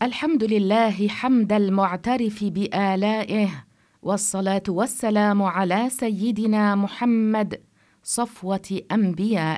الحمد لله حمد المعترف بآلائه، والصلاة والسلام على سيدنا محمد صفوة أنبيائه.